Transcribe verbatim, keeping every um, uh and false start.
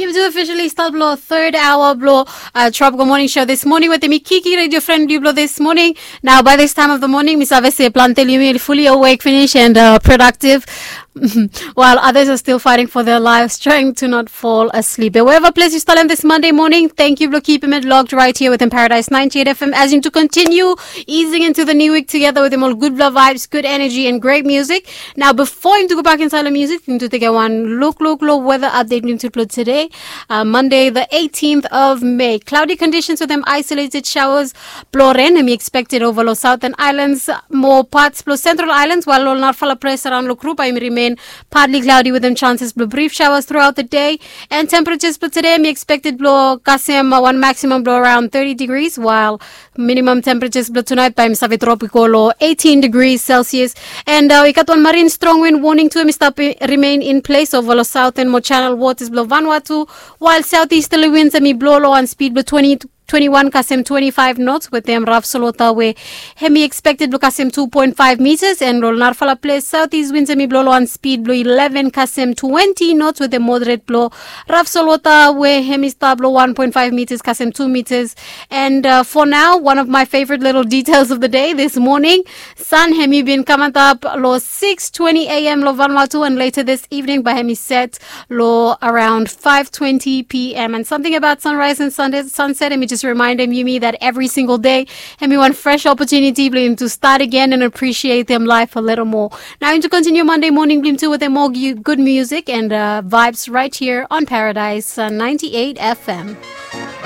You do officially start blow third hour blow uh, Tropical Morning Show this morning with me Kiki radio friend you blow this morning. Now by this time of the morning, Miss Avese Plantel fully awake, finish and uh, productive. While others are still fighting for their lives, trying to not fall asleep. But wherever place you start on this Monday morning, thank you for keeping it logged right here within Paradise ninety-eight F M, as you to continue easing into the new week together with them all good love vibes, good energy, and great music. Now, before him to go back inside the music, him to take a one look, look, look weather update him to upload today, uh, Monday the eighteenth of May. Cloudy conditions with them isolated showers, blow rain, and we expected over low southern islands, more parts plus central islands, while low not fall press around low group, I remain partly cloudy with them chances for brief showers throughout the day. And temperatures for today, we expected blow Kasem one maximum blow around thirty degrees, while minimum temperatures blow tonight by Misavi tropical low eighteen degrees Celsius. And uh, we got one marine strong wind warning to Mista remain in place over low south and more channel waters blow Vanuatu, while southeasterly winds and me blow low on speed blow twenty to twenty-one Kasem twenty-five knots with them rough solota where hemi expected blow Kasem two point five meters and roll narfala place southeast winds and blow on speed blow eleven Kasem twenty knots with a moderate blow rough solota where hemi star blow one point five meters Kasem two meters. And uh, for now, one of my favorite little details of the day this morning, sun hemi been coming up low six twenty a.m. low Vanuatu, and later this evening by hemi set low around five twenty p.m. And something about sunrise and sunset, sunset hemi just reminding you me that every single day and we want fresh opportunity blame to start again and appreciate them life a little more. Now to continue Monday morning blame too with them more good music and uh, vibes right here on Paradise uh, ninety-eight F M.